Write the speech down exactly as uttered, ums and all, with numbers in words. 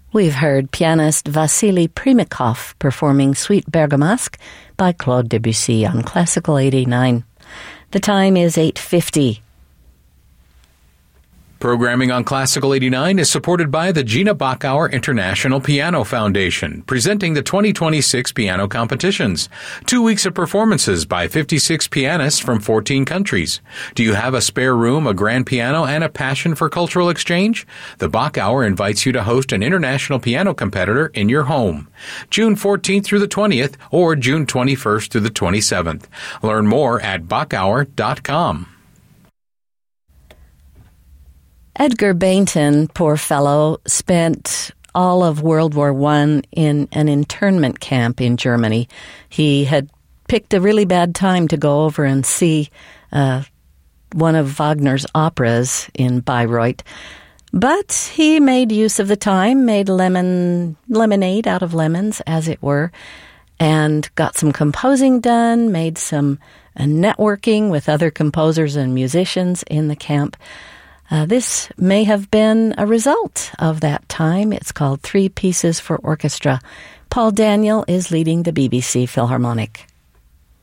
We've heard pianist Vasily Primakov performing Suite Bergamasque by Claude Debussy on Classical eighty-nine. The time is eight fifty. Programming on Classical eighty-nine is supported by the Gina Bachauer International Piano Foundation, presenting the twenty twenty-six piano competitions. Two weeks of performances by fifty-six pianists from fourteen countries. Do you have a spare room, a grand piano, and a passion for cultural exchange? The Bachauer invites you to host an international piano competitor in your home. June fourteenth through the twentieth or June twenty-first through the twenty-seventh. Learn more at bachauer dot com. Edgar Bainton, poor fellow, spent all of World War One in an internment camp in Germany. He had picked a really bad time to go over and see uh, one of Wagner's operas in Bayreuth. But he made use of the time, made lemon lemonade out of lemons, as it were, and got some composing done, made some uh, networking with other composers and musicians in the camp. Uh, this may have been a result of that time. It's called Three Pieces for Orchestra. Paul Daniel is leading the B B C Philharmonic.